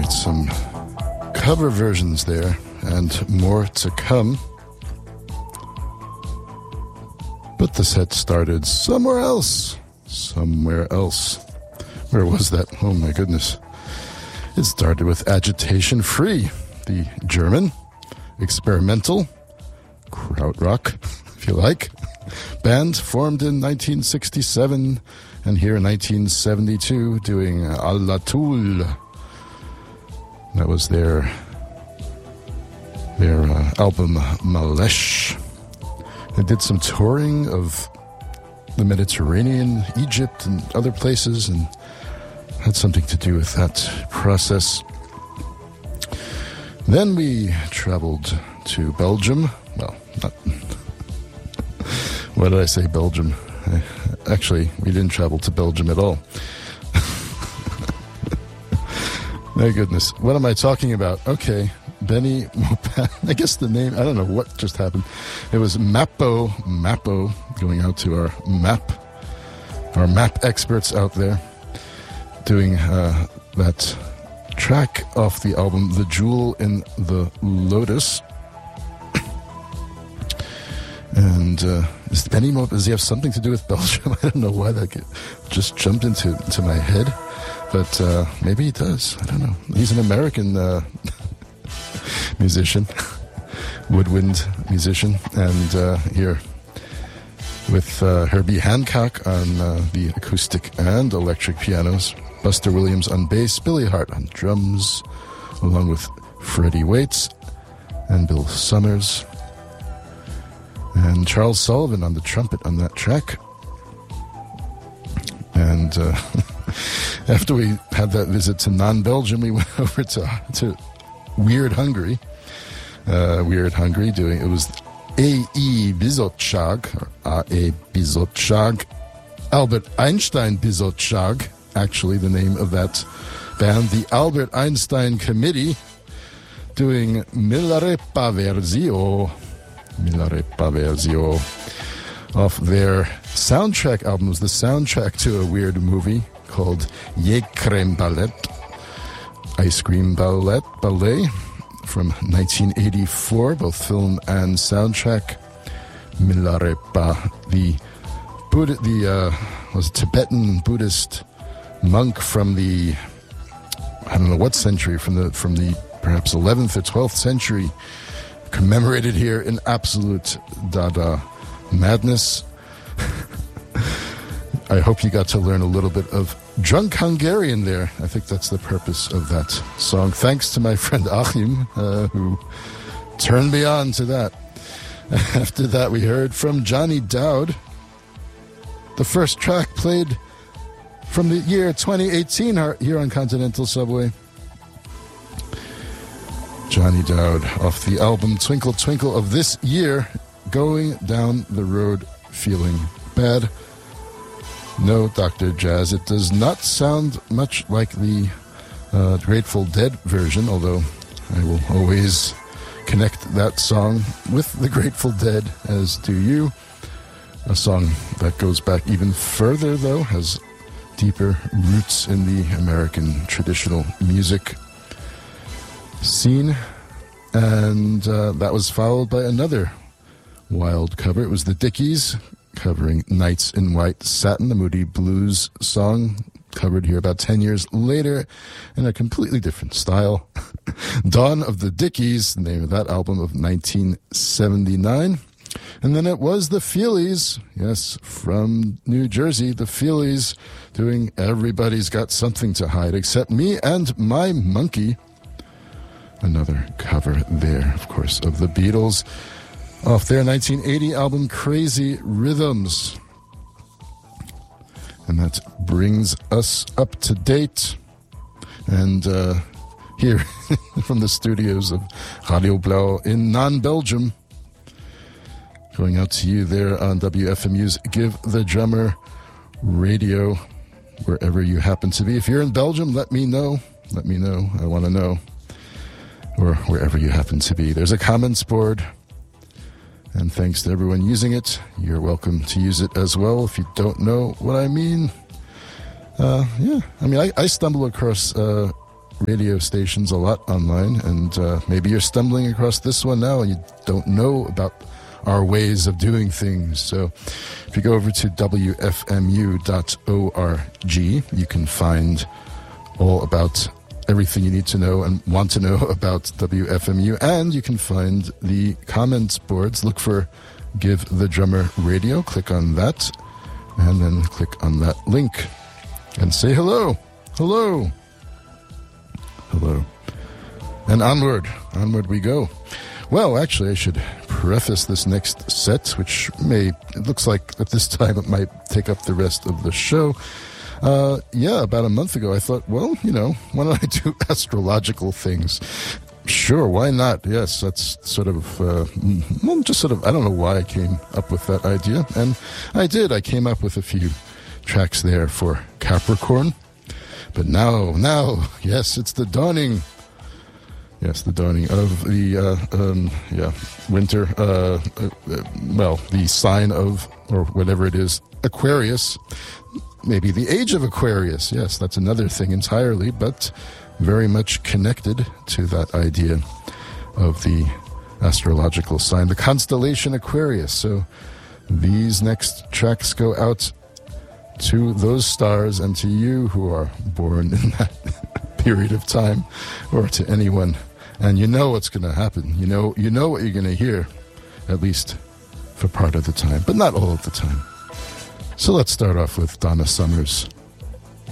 right, some cover versions there, and more to come. But the set started somewhere else. Somewhere else. Where was that? Oh my goodness. It started with Agitation Free, the German, experimental, krautrock, if you like, band formed in 1967 and here in 1972 doing Alla Tool. That was their album Malesh. They did some touring of the Mediterranean, Egypt, and other places, and had something to do with that process. Then we traveled to Belgium. Well, not... Why did I say Belgium? Actually, we didn't travel to Belgium at all. My goodness. What am I talking about? Okay. Benny Mopad. I guess the name, I don't know what just happened. It was Mappo, going out to our map experts out there, doing that track off the album The Jewel in the Lotus. And is Benny Mopad, does he have something to do with Belgium? I don't know why that just jumped into my head, but maybe he does. I don't know. He's an American musician, woodwind musician, and here with Herbie Hancock on the acoustic and electric pianos, Buster Williams on bass, Billy Hart on drums, along with Freddie Waits and Bill Summers, and Charles Sullivan on the trumpet on that track. And after we had that visit to non-Belgium, we went over to Weird Hungary. Doing, it was A.E. Bizottság, or A.E. Bizottság, Albert Einstein Bizottság, actually the name of that band, the Albert Einstein Committee, doing Milarepa Versio off their soundtrack album. It was the soundtrack to a weird movie called Crème Ballet, Ice Cream Ballet from 1984, both film and soundtrack. Milarepa, the was Tibetan Buddhist monk from the, I don't know what century, from the perhaps 11th or 12th century, commemorated here in absolute Dada madness. I hope you got to learn a little bit of drunk Hungarian there. I think that's the purpose of that song. Thanks to my friend Achim, who turned me on to that. After that, we heard from Johnny Dowd, the first track played from the year 2018 here on Continental Subway. Johnny Dowd off the album Twinkle Twinkle of this year, Going Down the Road Feeling Bad. No, Dr. Jazz, it does not sound much like the Grateful Dead version, although I will always connect that song with the Grateful Dead, as do you. A song that goes back even further, though, has deeper roots in the American traditional music scene. And that was followed by another wild cover. It was the Dickies covering Nights in White Satin, the Moody Blues song, covered here about 10 years later in a completely different style. Dawn of the Dickies, the name of that album of 1979. And then it was the Feelies, yes, from New Jersey, the Feelies, doing Everybody's Got Something to Hide Except Me and My Monkey. Another cover there, of course, of the Beatles, off their 1980 album Crazy Rhythms. And that brings us up to date. And here from the studios of Radio Blau in non-Belgium, going out to you there on WFMU's Give the Drummer radio, wherever you happen to be. If you're in Belgium, let me know. Let me know. I want to know. Or wherever you happen to be. There's a comments board. And thanks to everyone using it. You're welcome to use it as well if you don't know what I mean. I stumble across radio stations a lot online, and maybe you're stumbling across this one now and you don't know about our ways of doing things. So if you go over to wfmu.org, you can find all about everything you need to know and want to know about WFMU, and you can find the comments boards. Look for Give the Drummer Radio, click on that, and then click on that link and say hello, hello, hello, and onward we go. Well, actually, I should preface this next set, which it looks like at this time it might take up the rest of the show. About a month ago, I thought, well, why don't I do astrological things? Sure, why not? Yes, that's sort of, I don't know why I came up with that idea. And I did. I came up with a few tracks there for Capricorn. But now, yes, it's the dawning. Yes, the dawning of the, winter, the sign of, or whatever it is, Aquarius. Maybe the age of Aquarius. Yes, that's another thing entirely, but very much connected to that idea of the astrological sign, the constellation Aquarius. So these next tracks go out to those stars and to you who are born in that period of time, or to anyone. And you know what's going to happen. You know what you're going to hear, at least for part of the time, but not all of the time. So let's start off with Donna Summers.